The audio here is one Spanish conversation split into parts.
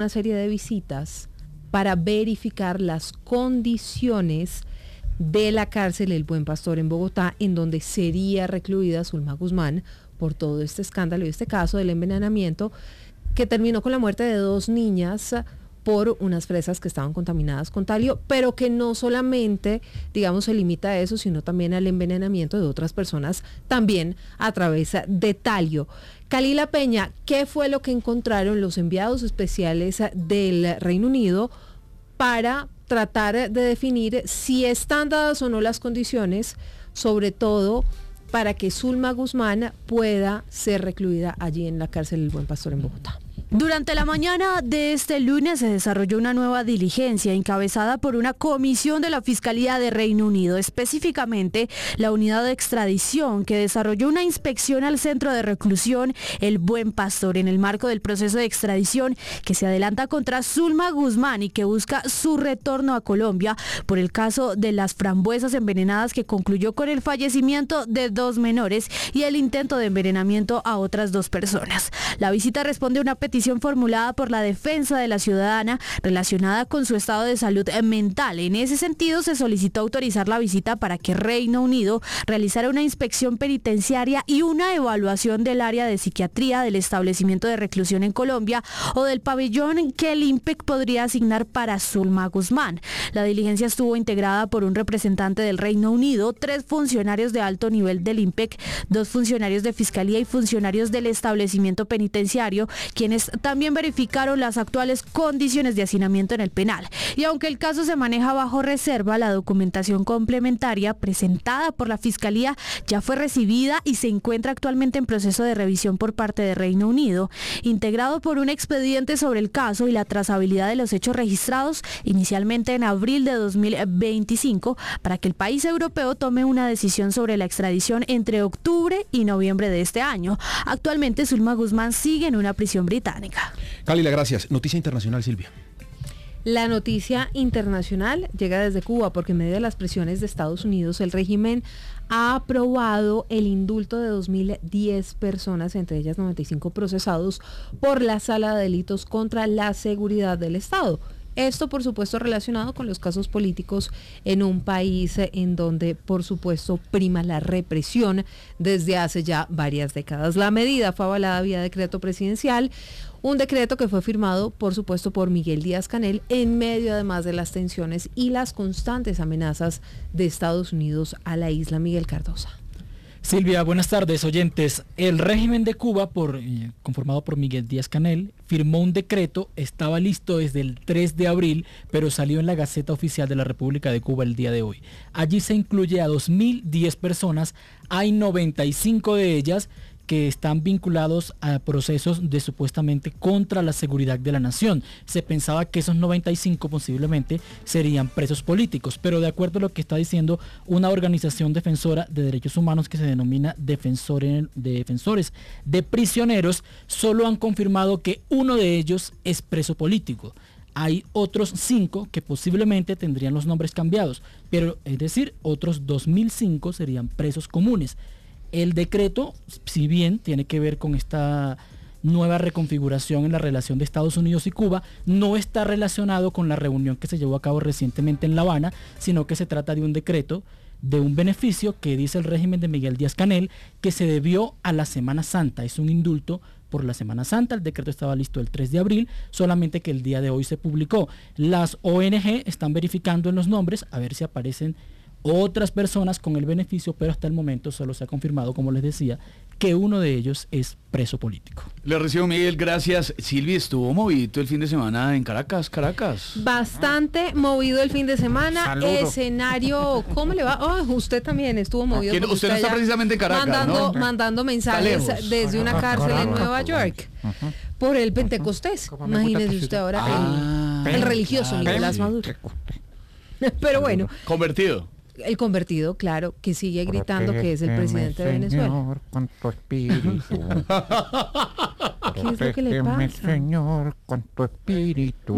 una serie de visitas para verificar las condiciones de la cárcel El Buen Pastor en Bogotá, en donde sería recluida Zulma Guzmán por todo este escándalo y este caso del envenenamiento que terminó con la muerte de 2 niñas por unas fresas que estaban contaminadas con talio, pero que no solamente, digamos, se limita a eso, sino también al envenenamiento de otras personas, también a través de talio. Kalila Peña, ¿qué fue lo que encontraron los enviados especiales del Reino Unido para tratar de definir si están dadas o no las condiciones, sobre todo para que Zulma Guzmán pueda ser recluida allí en la cárcel El Buen Pastor en Bogotá? Durante la mañana de este lunes se desarrolló una nueva diligencia encabezada por una comisión de la Fiscalía de Reino Unido, específicamente la unidad de extradición, que desarrolló una inspección al centro de reclusión El Buen Pastor en el marco del proceso de extradición que se adelanta contra Zulma Guzmán y que busca su retorno a Colombia por el caso de las frambuesas envenenadas que concluyó con el fallecimiento de 2 menores y el intento de envenenamiento a otras 2 personas. La visita responde a una petición formulada por la defensa de la ciudadana relacionada con su estado de salud mental. En ese sentido, se solicitó autorizar la visita para que Reino Unido realizara una inspección penitenciaria y una evaluación del área de psiquiatría del establecimiento de reclusión en Colombia o del pabellón que el INPEC podría asignar para Zulma Guzmán. La diligencia estuvo integrada por un representante del Reino Unido, 3 funcionarios de alto nivel del INPEC, 2 funcionarios de fiscalía y funcionarios del establecimiento penitenciario, quienes también verificaron las actuales condiciones de hacinamiento en el penal. Y aunque el caso se maneja bajo reserva, la documentación complementaria presentada por la Fiscalía ya fue recibida y se encuentra actualmente en proceso de revisión por parte de Reino Unido, integrado por un expediente sobre el caso y la trazabilidad de los hechos registrados inicialmente en abril de 2025 para que el país europeo tome una decisión sobre la extradición entre octubre y noviembre de este año. Actualmente Zulma Guzmán sigue en una prisión británica. Kalila, gracias. Noticia internacional, Silvia. La noticia internacional llega desde Cuba porque en medio de las presiones de Estados Unidos el régimen ha aprobado el indulto de 2.010 personas, entre ellas 95 procesados por la Sala de Delitos contra la Seguridad del Estado. Esto, por supuesto, relacionado con los casos políticos en un país en donde, por supuesto, prima la represión desde hace ya varias décadas. La medida fue avalada vía decreto presidencial, un decreto que fue firmado, por supuesto, por Miguel Díaz-Canel, en medio además de las tensiones y las constantes amenazas de Estados Unidos a la isla. Miguel Cardosa. Silvia, buenas tardes, oyentes. El régimen de Cuba, conformado por Miguel Díaz-Canel, firmó un decreto, estaba listo desde el 3 de abril, pero salió en la Gaceta Oficial de la República de Cuba el día de hoy. Allí se incluye a 2.010 personas, hay 95 de ellas que están vinculados a procesos de supuestamente contra la seguridad de la nación. Se pensaba que esos 95 posiblemente serían presos políticos, pero de acuerdo a lo que está diciendo una organización defensora de derechos humanos que se denomina Defensores de Prisioneros, solo han confirmado que uno de ellos es preso político. Hay otros 5 que posiblemente tendrían los nombres cambiados, pero es decir, otros 2.005 serían presos comunes. El decreto, si bien tiene que ver con esta nueva reconfiguración en la relación de Estados Unidos y Cuba, no está relacionado con la reunión que se llevó a cabo recientemente en La Habana, sino que se trata de un decreto de un beneficio que dice el régimen de Miguel Díaz-Canel que se debió a la Semana Santa. Es un indulto por la Semana Santa. El decreto estaba listo el 3 de abril, solamente que el día de hoy se publicó. Las ONG están verificando en los nombres a ver si aparecen otras personas con el beneficio, pero hasta el momento solo se ha confirmado, como les decía, que uno de ellos es preso político. Le recibo, Miguel, gracias. Silvia, estuvo movidito el fin de semana en Caracas. Bastante movido el fin de semana. Saludo. Escenario, ¿cómo le va? Oh, usted también estuvo movido. Usted no está precisamente en Caracas, mandando mensajes desde una cárcel en Nueva York por el Pentecostés. Imagínese usted ahora el religioso Nicolás Maduro. Pero bueno. Convertido. El convertido, claro, que sigue gritando que es el presidente de Venezuela. Señor, con tu espíritu. ¿Qué es lo que le pasa? Señor, con tu espíritu.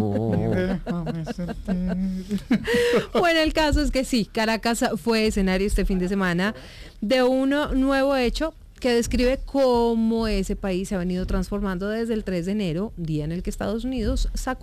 Bueno, el caso es que sí, Caracas fue escenario este fin de semana de un nuevo hecho que describe cómo ese país se ha venido transformando desde el 3 de enero, día en el que Estados Unidos sacó